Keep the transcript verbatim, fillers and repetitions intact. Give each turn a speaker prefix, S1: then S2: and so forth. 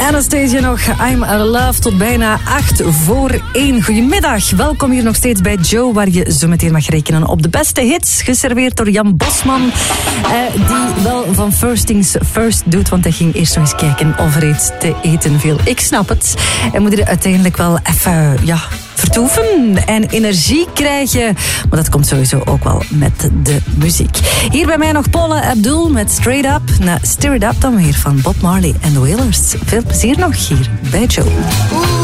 S1: Anastasia nog, I'm Love tot bijna acht voor één. Goedemiddag, welkom hier nog steeds bij Joe, waar je zo meteen mag rekenen op de beste hits, geserveerd door Jan Bosman, eh, die wel van first things first doet, want hij ging eerst nog eens kijken of er iets te eten viel. Ik snap het. Hij moet er uiteindelijk wel even, ja, vertoeven en energie krijgen. Maar dat komt sowieso ook wel met de muziek. Hier bij mij nog Paula Abdul met Straight Up. Na Stir It Up dan weer van Bob Marley en The Wailers. Veel plezier nog hier bij Joe.